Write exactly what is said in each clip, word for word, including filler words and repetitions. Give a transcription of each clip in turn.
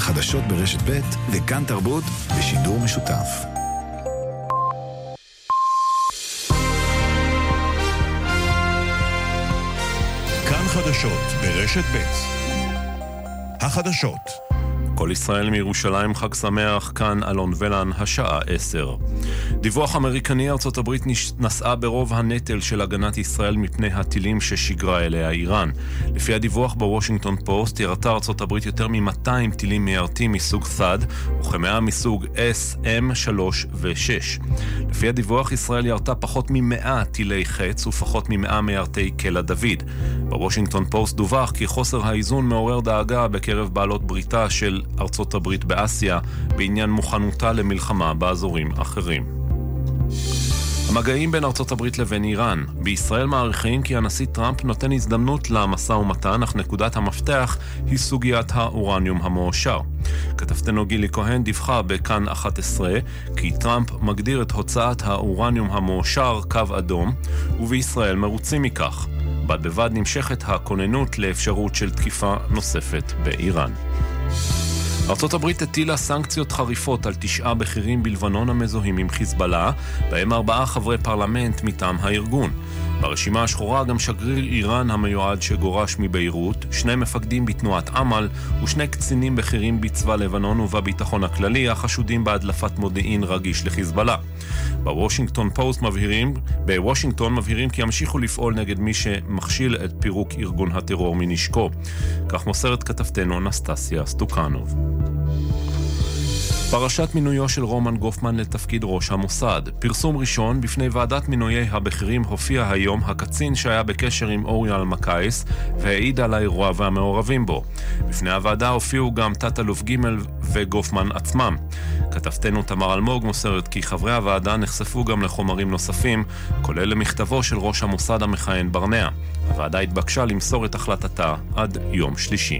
חדשות ברשת ב' וכאן תרבות בשידור משותף. כאן חדשות ברשת ב'. החדשות. כל ישראל מירושלים, חג שמח, כאן אלון ולן, השעה עשר. דיווח אמריקני, ארצות הברית נסעה ברוב הנטל של הגנת ישראל מפני הטילים ששיגרה אליה איראן. לפי הדיווח בוושינגטון פוסט, ירתה ארצות הברית יותר מ-מאתיים טילים מיירטים מסוג ת'אד, וכ-מאה מסוג אס אם שלוש ושש. לפי הדיווח, ישראל ירתה פחות מ-מאה טילי חץ ופחות מ-מאה מיירטי קלע דוד. בוושינגטון פוסט דווח כי חוסר האיזון מעורר דאגה בקרב בעלות בריתה של ארצות הברית באסיה בעניין מוכנותה למלחמה באזורים אחרים. המגעים בין ארצות הברית לבין איראן. בישראל מעריכים כי הנשיא טראמפ נותן הזדמנות למשא ומתן, אך נקודת המפתח היא סוגיית האורניום המועשר. כתבתנו גילי כהן דיווחה בכאן אחת עשרה כי טראמפ מגדיר את הוצאת האורניום המועשר קו אדום, ובישראל מרוצים מכך. בד בבד נמשכת הכוננות לאפשרות של תקיפה נוספת באיראן. ארצות הברית הטילה סנקציות חריפות על תשעה בכירים בלבנון המזוהים עם חיזבאללה, בהם ארבעה חברי פרלמנט מטעם הארגון. ברשימה השחורה גם שגריר איראן המיועד שגורש מביירות, שני מפקדים בתנועת עמל ושני קצינים בכירים בצבא לבנון ובביטחון הכללי החשודים בהדלפת מודיעין רגיש לחיזבאללה. בוושינגטון פוסט מבהירים, בוושינגטון מבהירים כי ימשיכו לפעול נגד מי שמכשיל את פירוק ארגון הטרור מנשקו. כך מוסרת כתבתנו נסטסיה סטוקנוב. פרשת מינויו של רומן גופמן לתפקיד ראש המוסד. פרסום ראשון בפני ועדת מינויי הבכירים הופיע היום הקצין שהיה בקשר עם אורי אלמקייס והעיד על האירוע והמעורבים בו. בפני הוועדה הופיעו גם תת-אלוף ג' וגופמן עצמם. כתבתנו תמר אלמוג מוסרת כי חברי הוועדה נחשפו גם לחומרים נוספים, כולל למכתבו של ראש המוסד המכהן ברנע. הוועדה התבקשה למסור את החלטתה עד יום שלישי.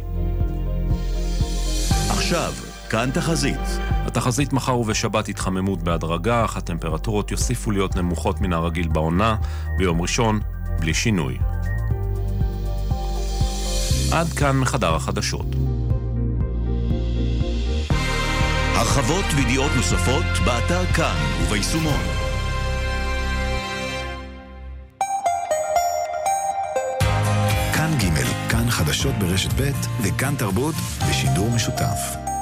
עכשיו כאן תחזית. התחזית מחר ובשבת התחממות בהדרגה, אך הטמפרטורות יוסיפו להיות נמוכות מן הרגיל בעונה, ביום ראשון בלי שינוי. עד כאן מחדר החדשות. הרחבות וידיעות נוספות באתר כאן וביישומון. כאן ג', כאן חדשות ברשת ב' וכאן תרבות בשידור משותף.